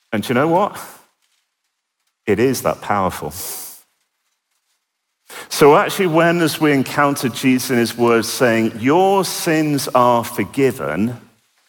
And do you know what? It is that powerful. So actually, as we encounter Jesus in his words saying, your sins are forgiven,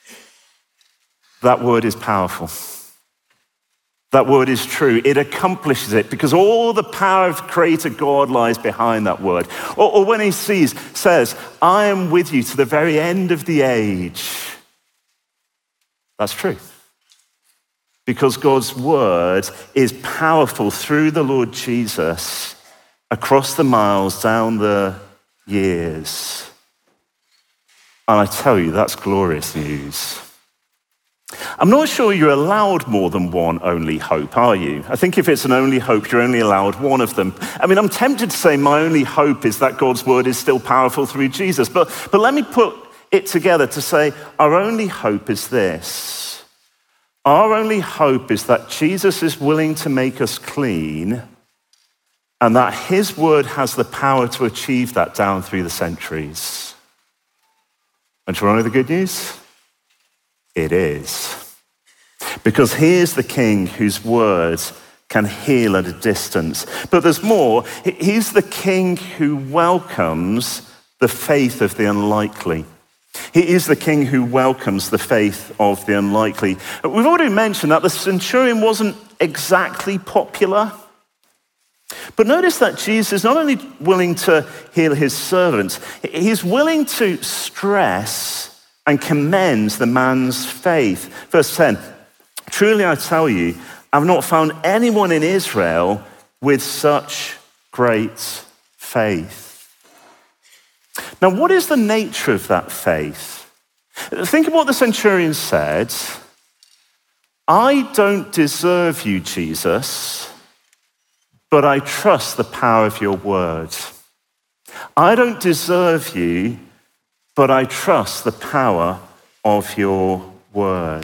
that word is powerful. That word is true. It accomplishes it because all the power of Creator God lies behind that word. Or when he says, I am with you to the very end of the age. That's true. Because God's word is powerful through the Lord Jesus across the miles, down the years. And I tell you, that's glorious news. I'm not sure you're allowed more than one only hope, are you? I think if it's an only hope, you're only allowed one of them. I mean, I'm tempted to say my only hope is that God's word is still powerful through Jesus. But let me put it together to say our only hope is this. Our only hope is that Jesus is willing to make us clean and that his word has the power to achieve that down through the centuries. And do you want to know the good news? It is. Because he is the king whose words can heal at a distance. But there's more. He's the king who welcomes the faith of the unlikely. He is the king who welcomes the faith of the unlikely. We've already mentioned that the centurion wasn't exactly popular. But notice that Jesus is not only willing to heal his servants, he's willing to stress and commends the man's faith. Verse 10, truly I tell you, I've not found anyone in Israel with such great faith. Now, what is the nature of that faith? Think of what the centurion said. I don't deserve you, Jesus, but I trust the power of your word. I don't deserve you, but I trust the power of your word.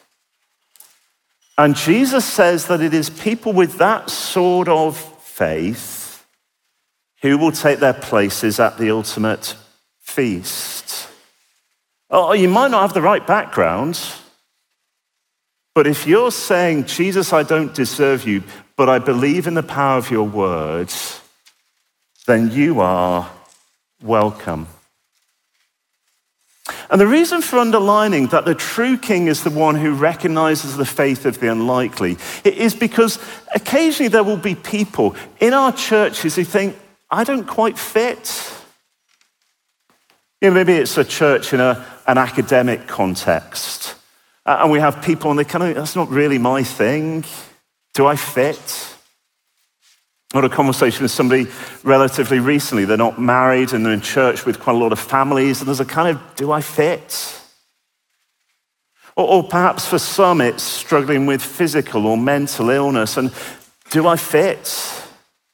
And Jesus says that it is people with that sort of faith who will take their places at the ultimate feast. Oh, you might not have the right background, but if you're saying, Jesus, I don't deserve you, but I believe in the power of your words, then you are welcome. And the reason for underlining that the true king is the one who recognizes the faith of the unlikely is because occasionally there will be people in our churches who think, I don't quite fit. You know, maybe it's a church in an academic context. And we have people and they kind of, that's not really my thing. Do I fit? I had a conversation with somebody relatively recently. They're not married and they're in church with quite a lot of families. And there's a kind of, do I fit? Or perhaps for some, it's struggling with physical or mental illness. And do I fit?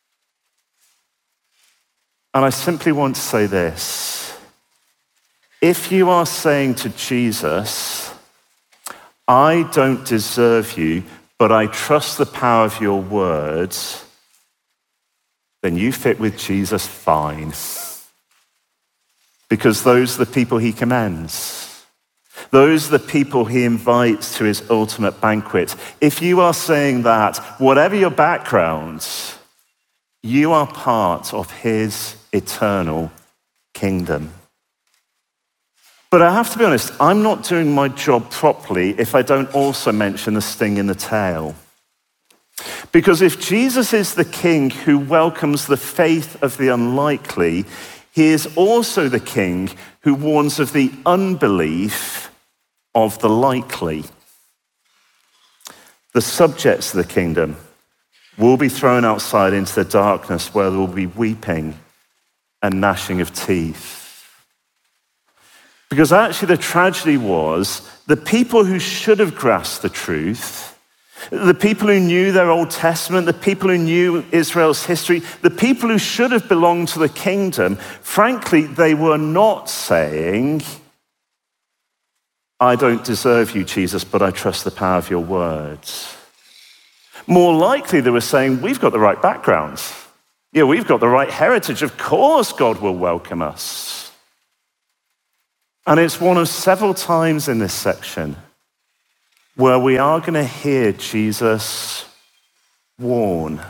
And I simply want to say this. If you are saying to Jesus, I don't deserve you, but I trust the power of your words, then you fit with Jesus fine. Because those are the people he commends. Those are the people he invites to his ultimate banquet. If you are saying that, whatever your background, you are part of his eternal kingdom. But I have to be honest, I'm not doing my job properly if I don't also mention the sting in the tail. Because if Jesus is the king who welcomes the faith of the unlikely, he is also the king who warns of the unbelief of the likely. The subjects of the kingdom will be thrown outside into the darkness where there will be weeping and gnashing of teeth. Because actually the tragedy was the people who should have grasped the truth, the people who knew their Old Testament, the people who knew Israel's history, the people who should have belonged to the kingdom, frankly, they were not saying, I don't deserve you, Jesus, but I trust the power of your words. More likely, they were saying, we've got the right background. Yeah, we've got the right heritage. Of course, God will welcome us. And it's one of several times in this section where we are going to hear Jesus warn.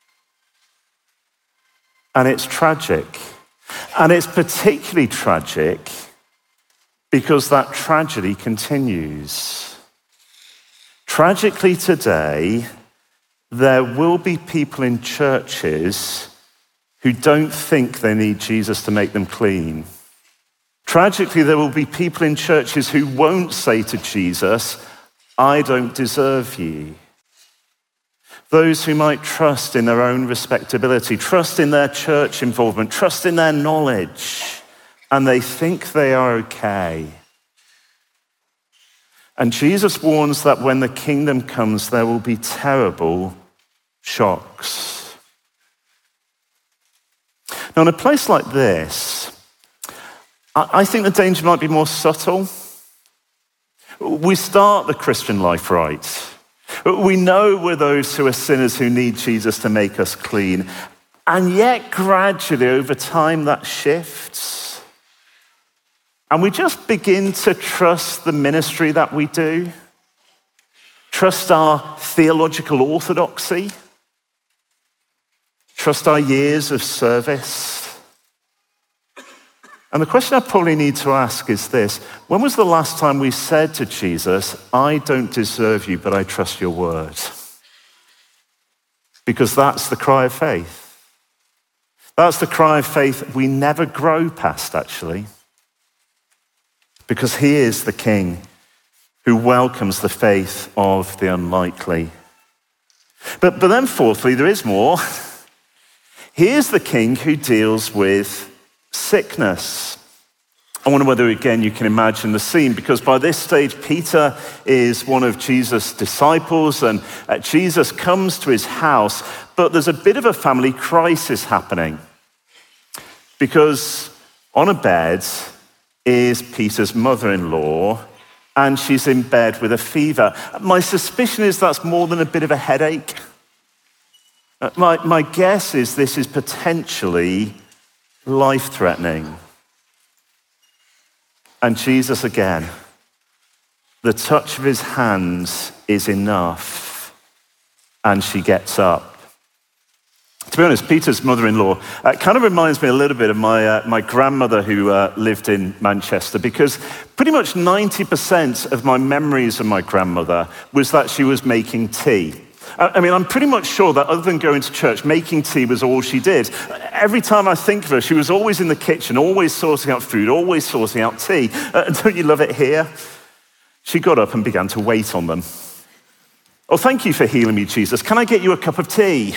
And it's tragic. And it's particularly tragic because that tragedy continues. Tragically today, there will be people in churches who don't think they need Jesus to make them clean. Tragically, there will be people in churches who won't say to Jesus, I don't deserve you. Those who might trust in their own respectability, trust in their church involvement, trust in their knowledge, and they think they are okay. And Jesus warns that when the kingdom comes, there will be terrible shocks. Now, in a place like this, I think the danger might be more subtle. We start the Christian life right. We know we're those who are sinners who need Jesus to make us clean. And yet, gradually, over time, that shifts. And we just begin to trust the ministry that we do, trust our theological orthodoxy, trust our years of service. And the question I probably need to ask is this: when was the last time we said to Jesus, I don't deserve you, but I trust your word? Because that's the cry of faith. That's the cry of faith we never grow past, actually. Because he is the King who welcomes the faith of the unlikely. But then fourthly, there is more. He is the King who deals with sickness. I wonder whether, again, you can imagine the scene, because by this stage, Peter is one of Jesus' disciples, and Jesus comes to his house, but there's a bit of a family crisis happening, because on a bed is Peter's mother-in-law, and she's in bed with a fever. My suspicion is that's more than a bit of a headache. My guess is this is potentially life-threatening. And Jesus, again, the touch of his hands is enough, and she gets up. To be honest, Peter's mother-in-law kind of reminds me a little bit of my grandmother who lived in Manchester, because pretty much 90% of my memories of my grandmother was that she was making tea. I mean, I'm pretty much sure that other than going to church, making tea was all she did. Every time I think of her, she was always in the kitchen, always sorting out food, always sorting out tea. Don't you love it here? She got up and began to wait on them. Oh, thank you for healing me, Jesus. Can I get you a cup of tea?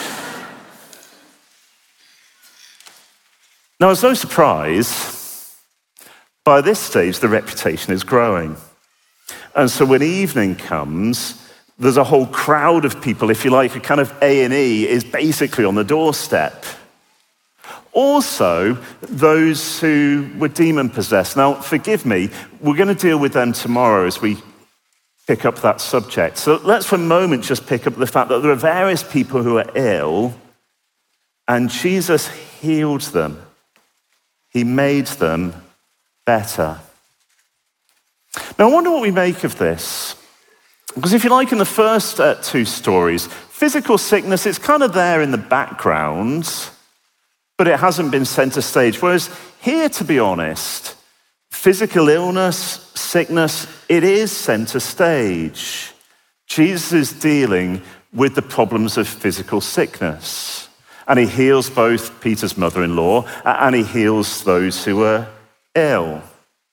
Now, it's no surprise, by this stage, the reputation is growing. And so when evening comes, there's a whole crowd of people, if you like, a kind of A&E is basically on the doorstep. Also, those who were demon-possessed. Now, forgive me, we're going to deal with them tomorrow as we pick up that subject. So let's for a moment just pick up the fact that there are various people who are ill, and Jesus healed them. He made them better. Now, I wonder what we make of this. Because if you like, in the first two stories, physical sickness, it's kind of there in the background, but it hasn't been center stage. Whereas here, to be honest, physical illness, sickness, it is center stage. Jesus is dealing with the problems of physical sickness. And he heals both Peter's mother-in-law and he heals those who are ill.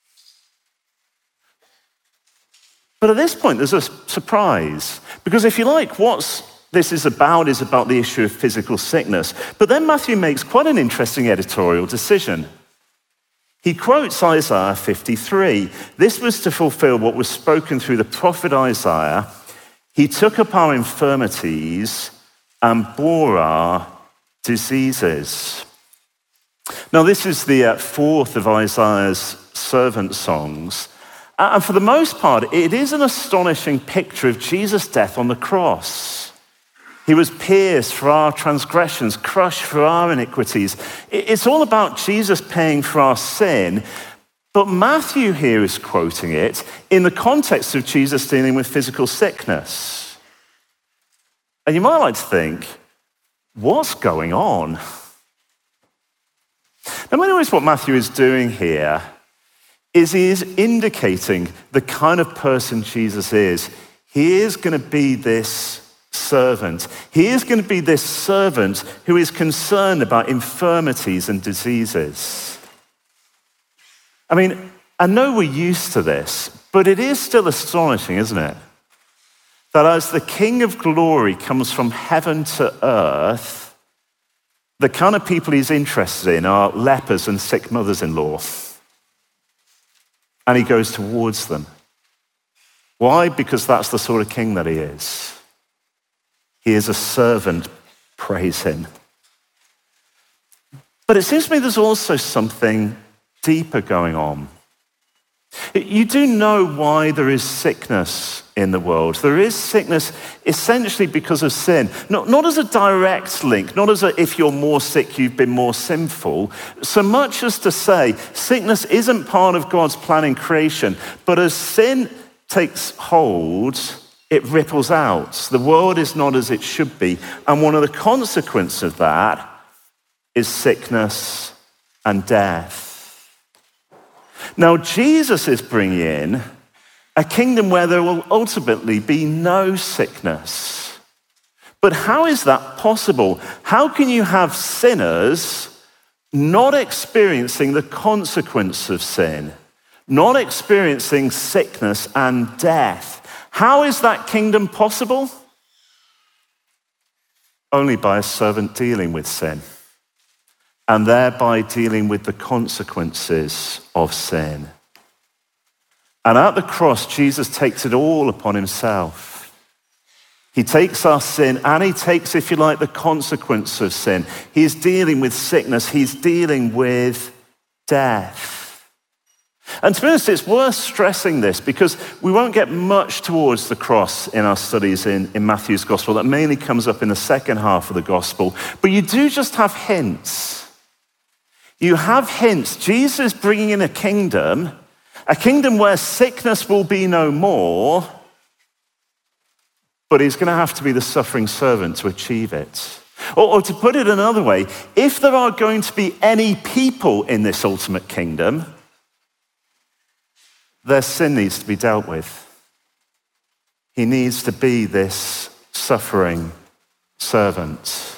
But at this point, there's a surprise. Because if you like, what this is about the issue of physical sickness. But then Matthew makes quite an interesting editorial decision. He quotes Isaiah 53. This was to fulfill what was spoken through the prophet Isaiah. He took up our infirmities and bore our diseases. Now, this is the fourth of Isaiah's servant songs. And for the most part, it is an astonishing picture of Jesus' death on the cross. He was pierced for our transgressions, crushed for our iniquities. It's all about Jesus paying for our sin, But Matthew here is quoting it in the context of Jesus dealing with physical sickness. And you might like to think, what's going on? Now, in many ways, what Matthew is doing here is he is indicating the kind of person Jesus is. He is going to be this servant. He is going to be this servant who is concerned about infirmities and diseases. I mean, I know we're used to this, but it is still astonishing, isn't it? That as the King of Glory comes from heaven to earth, the kind of people he's interested in are lepers and sick mothers-in-law. And he goes towards them. Why? Because that's the sort of king that he is. He is a servant, praise him. But it seems to me there's also something deeper going on. You do know why there is sickness in the world. There is sickness essentially because of sin. Not as a direct link, not as a if you're more sick, you've been more sinful, so much as to say sickness isn't part of God's plan in creation, but as sin takes hold, it ripples out. The world is not as it should be. And one of the consequences of that is sickness and death. Now, Jesus is bringing in a kingdom where there will ultimately be no sickness. But how is that possible? How can you have sinners not experiencing the consequence of sin, not experiencing sickness and death? How is that kingdom possible? Only by a servant dealing with sin, and thereby dealing with the consequences of sin. And at the cross, Jesus takes it all upon himself. He takes our sin and he takes, if you like, the consequence of sin. He's dealing with sickness. He's dealing with death. And to be honest, it's worth stressing this because we won't get much towards the cross in our studies in Matthew's gospel. That mainly comes up in the second half of the gospel. But you do just have hints. You have hints. Jesus is bringing in a kingdom where sickness will be no more, but he's going to have to be the suffering servant to achieve it. Or to put it another way, if there are going to be any people in this ultimate kingdom, their sin needs to be dealt with. He needs to be this suffering servant.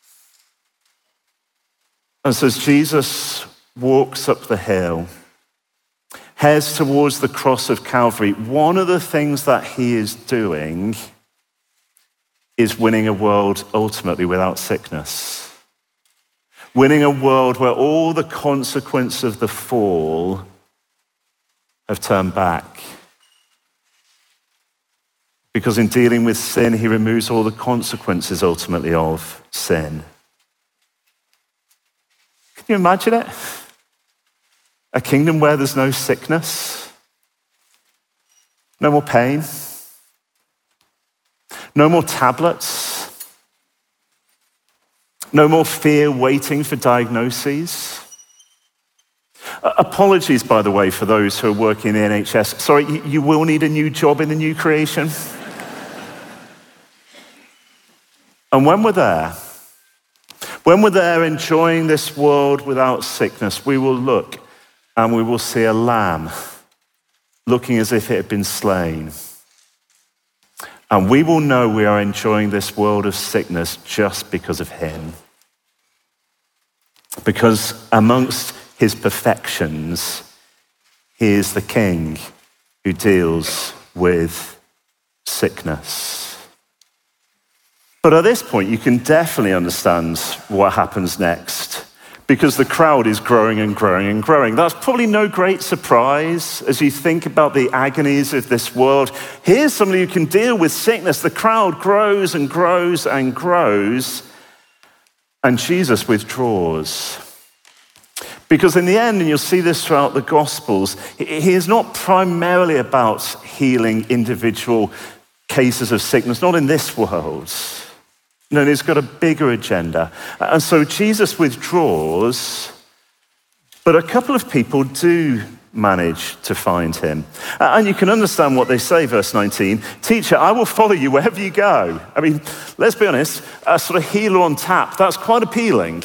And so as Jesus walks up the hill, heads towards the cross of Calvary, one of the things that he is doing is winning a world ultimately without sickness. Winning a world where all the consequences of the fall have turned back. Because in dealing with sin, he removes all the consequences ultimately of sin. Can you imagine it? A kingdom where there's no sickness, no more pain, no more tablets, no more fear waiting for diagnoses. Apologies, by the way, for those who are working in the NHS. Sorry, you will need a new job in the new creation. And when we're there enjoying this world without sickness, we will look and we will see a lamb looking as if it had been slain. And we will know we are enjoying this world of sickness just because of him. Because amongst his perfections, he is the king who deals with sickness. But at this point, you can definitely understand what happens next, because the crowd is growing and growing and growing. That's probably no great surprise as you think about the agonies of this world. Here's somebody who can deal with sickness. The crowd grows and grows and grows, and Jesus withdraws. Because in the end, and you'll see this throughout the Gospels, he is not primarily about healing individual cases of sickness, not in this world. No, he's got a bigger agenda. And so Jesus withdraws, but a couple of people do manage to find him. And you can understand what they say, verse 19, "Teacher, I will follow you wherever you go." I mean, let's be honest, a sort of healer on tap, that's quite appealing.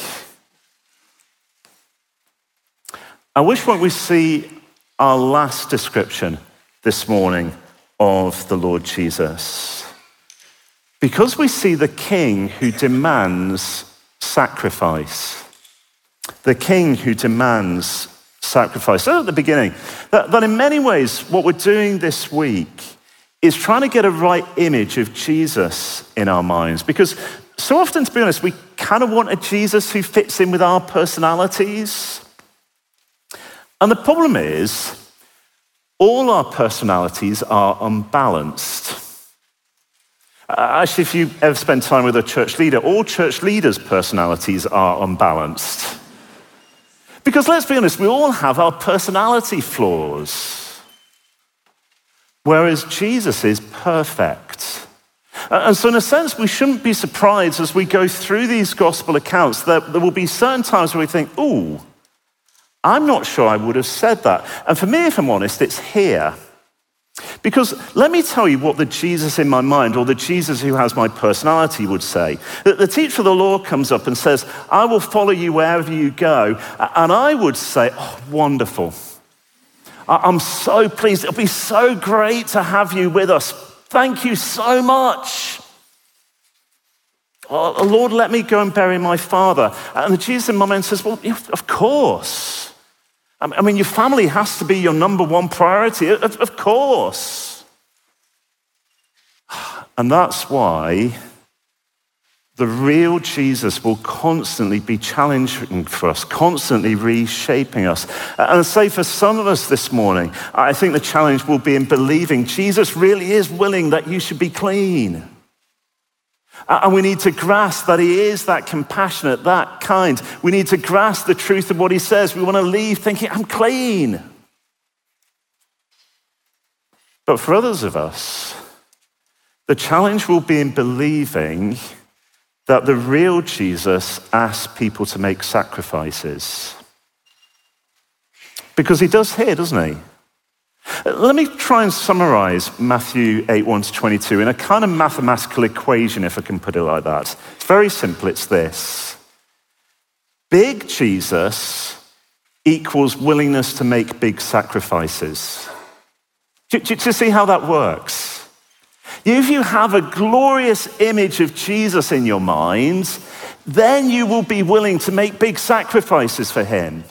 At which point we see our last description this morning of the Lord Jesus. Because we see the king who demands sacrifice. The king who demands sacrifice. So at the beginning, that in many ways, what we're doing this week is trying to get a right image of Jesus in our minds. Because so often, to be honest, we kind of want a Jesus who fits in with our personalities. And the problem is, all our personalities are unbalanced. Actually, if you ever spend time with a church leader, all church leaders' personalities are unbalanced. Because let's be honest, we all have our personality flaws. Whereas Jesus is perfect. And so in a sense, we shouldn't be surprised as we go through these gospel accounts that there will be certain times where we think, ooh, I'm not sure I would have said that. And for me, if I'm honest, it's here. Because let me tell you what the Jesus in my mind, or the Jesus who has my personality, would say. That the teacher of the law comes up and says, "I will follow you wherever you go." And I would say, "Oh, wonderful. I'm so pleased. It'll be so great to have you with us. Thank you so much. Oh, Lord, let me go and bury my father." And the Jesus in my mind says, "Well, of course. I mean, your family has to be your number one priority, of course." And that's why the real Jesus will constantly be challenging for us, constantly reshaping us. And say for some of us this morning, I think the challenge will be in believing Jesus really is willing that you should be clean. And we need to grasp that he is that compassionate, that kind. We need to grasp the truth of what he says. We want to leave thinking, I'm clean. But for others of us, the challenge will be in believing that the real Jesus asks people to make sacrifices. Because he does here, doesn't he? Let me try and summarize Matthew 8:1-22 in a kind of mathematical equation, if I can put it like that. It's very simple, it's this. Big Jesus equals willingness to make big sacrifices. Do you see how that works? If you have a glorious image of Jesus in your mind, then you will be willing to make big sacrifices for him.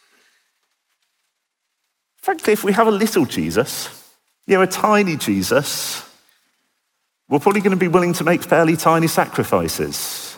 Frankly, if we have a little Jesus, a tiny Jesus, we're probably going to be willing to make fairly tiny sacrifices.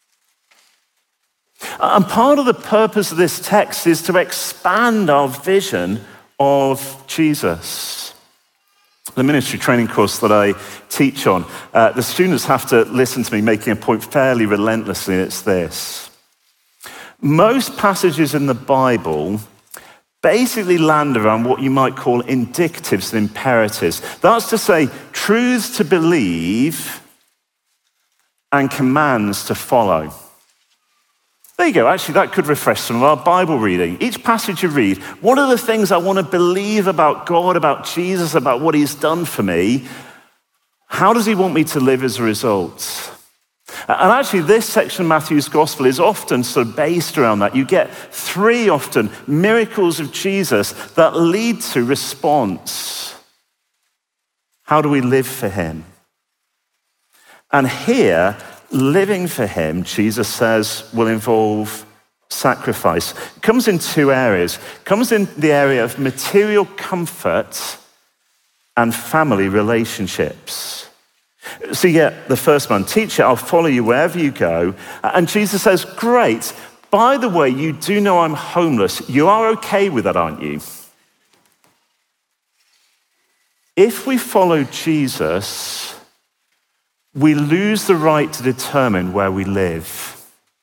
And part of the purpose of this text is to expand our vision of Jesus. The ministry training course that I teach on, the students have to listen to me making a point fairly relentlessly, and it's this. Most passages in the Bible basically land around what you might call indicatives and imperatives. That's to say, truths to believe and commands to follow. There you go. Actually, that could refresh some of our Bible reading. Each passage you read, what are the things I want to believe about God, about Jesus, about what he's done for me? How does he want me to live as a result? And actually, this section of Matthew's gospel is often sort of based around that. You get three often miracles of Jesus that lead to response. How do we live for him? And here, living for him, Jesus says, will involve sacrifice. It comes in two areas. It comes in the area of material comfort and family relationships. So you get the first one, "Teacher, I'll follow you wherever you go." And Jesus says, "Great. By the way, you do know I'm homeless. You are okay with that, aren't you?" If we follow Jesus, we lose the right to determine where we live.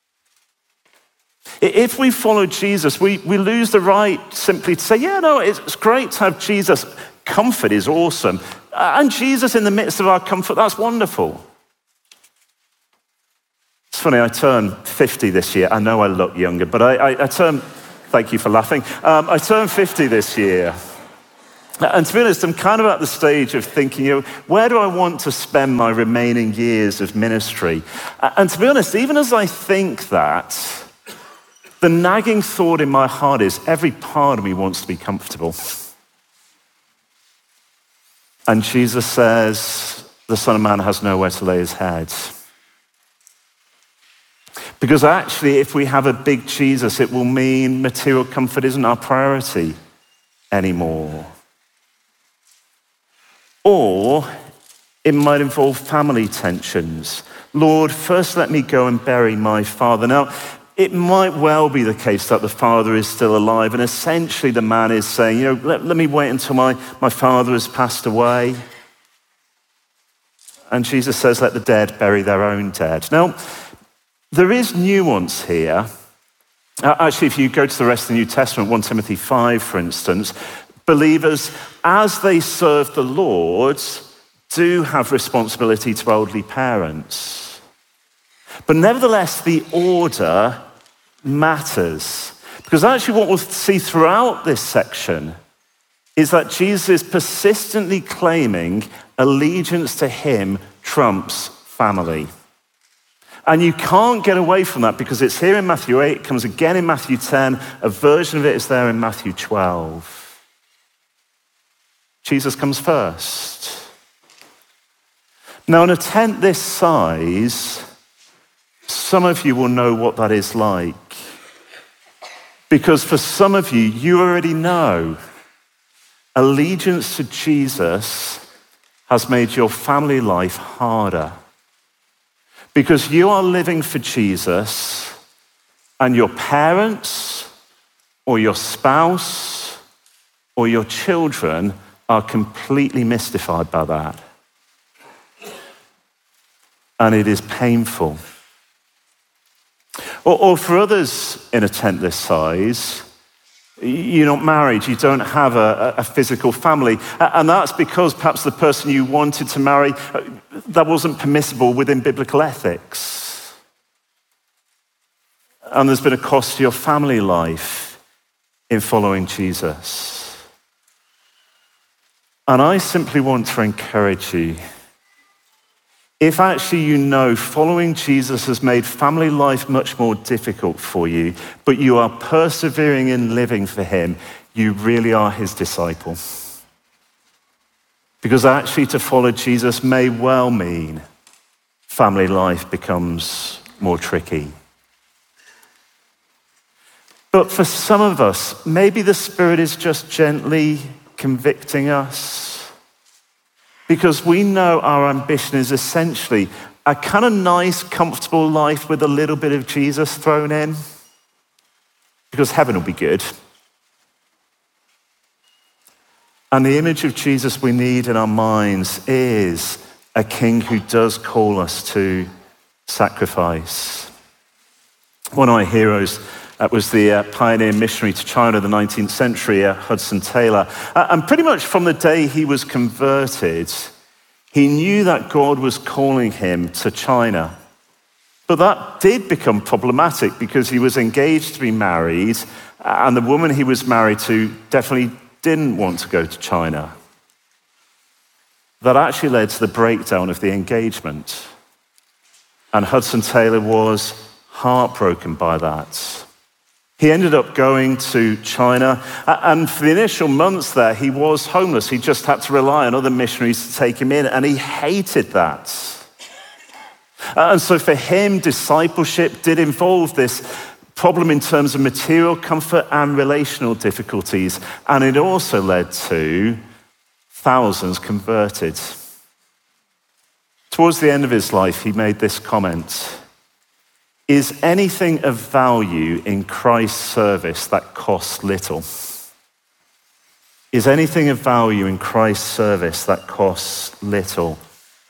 If we follow Jesus, we lose the right simply to say, it's great to have Jesus. Comfort is awesome. And Jesus in the midst of our comfort, that's wonderful. It's funny, I turned 50 this year. I know I look younger, but I turned Thank you for laughing. I turned 50 this year. And to be honest, I'm kind of at the stage of thinking, where do I want to spend my remaining years of ministry? And to be honest, even as I think that, the nagging thought in my heart is every part of me wants to be comfortable. And Jesus says, the Son of Man has nowhere to lay his head. Because actually, if we have a big Jesus, it will mean material comfort isn't our priority anymore. Or it might involve family tensions. Lord, first let me go and bury my father. Now, it might well be the case that the father is still alive, and essentially the man is saying, let me wait until my father has passed away. And Jesus says, let the dead bury their own dead. Now, there is nuance here. Actually, if you go to the rest of the New Testament, 1 Timothy 5, for instance, believers, as they serve the Lord, do have responsibility to elderly parents. But nevertheless, the order matters. Because actually what we'll see throughout this section is that Jesus is persistently claiming allegiance to him trumps family. And you can't get away from that because it's here in Matthew 8, it comes again in Matthew 10, a version of it is there in Matthew 12. Jesus comes first. Now, in a tent this size, some of you will know what that is like. Because for some of you, you already know allegiance to Jesus has made your family life harder. Because you are living for Jesus and your parents or your spouse or your children are completely mystified by that. And it is painful. Or for others in a tent this size, you're not married, you don't have a physical family. And that's because perhaps the person you wanted to marry, that wasn't permissible within biblical ethics. And there's been a cost to your family life in following Jesus. And I simply want to encourage you, if actually you know following Jesus has made family life much more difficult for you, but you are persevering in living for him, you really are his disciple. Because actually to follow Jesus may well mean family life becomes more tricky. But for some of us, maybe the Spirit is just gently convicting us. Because we know our ambition is essentially a kind of nice, comfortable life with a little bit of Jesus thrown in. Because heaven will be good. And the image of Jesus we need in our minds is a king who does call us to sacrifice. One of my heroes was the pioneer missionary to China in the 19th century, Hudson Taylor. And pretty much from the day he was converted, he knew that God was calling him to China. But that did become problematic because he was engaged to be married, and the woman he was married to definitely didn't want to go to China. That actually led to the breakdown of the engagement. And Hudson Taylor was heartbroken by that. He ended up going to China, and for the initial months there, he was homeless. He just had to rely on other missionaries to take him in, and he hated that. And so for him, discipleship did involve this problem in terms of material comfort and relational difficulties, and it also led to thousands converted. Towards the end of his life, he made this comment: is anything of value in Christ's service that costs little? Is anything of value in Christ's service that costs little?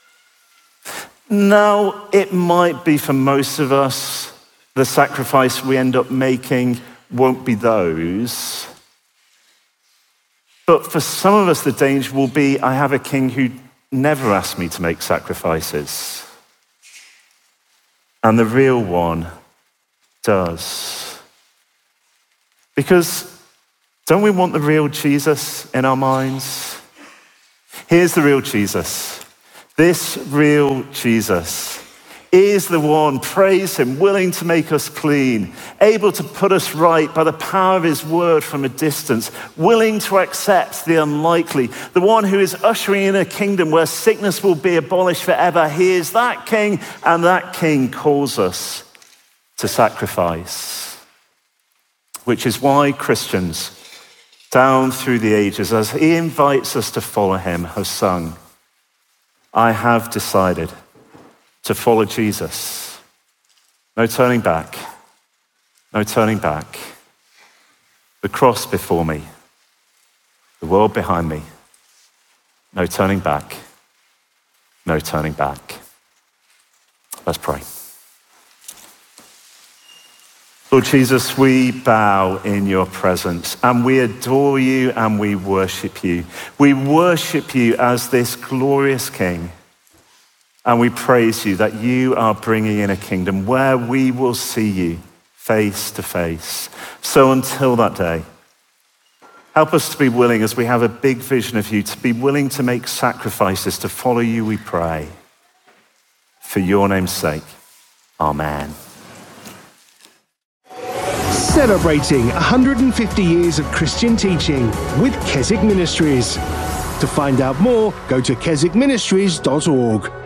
Now, it might be for most of us, the sacrifice we end up making won't be those. But for some of us, the danger will be, I have a king who never asked me to make sacrifices. And the real one does. Because don't we want the real Jesus in our minds? Here's the real Jesus. This real Jesus is the one, praise him, willing to make us clean, able to put us right by the power of his word from a distance, willing to accept the unlikely, the one who is ushering in a kingdom where sickness will be abolished forever. He is that king, and that king calls us to sacrifice, which is why Christians down through the ages, as he invites us to follow him, have sung, I have decided to follow Jesus. No turning back. No turning back. The cross before me. The world behind me. No turning back. No turning back. Let's pray. Lord Jesus, we bow in your presence and we adore you and we worship you. We worship you as this glorious King. And we praise you that you are bringing in a kingdom where we will see you face to face. So until that day, help us to be willing, as we have a big vision of you, to be willing to make sacrifices to follow you, we pray. For your name's sake, amen. Celebrating 150 years of Christian teaching with Keswick Ministries. To find out more, go to keswickministries.org.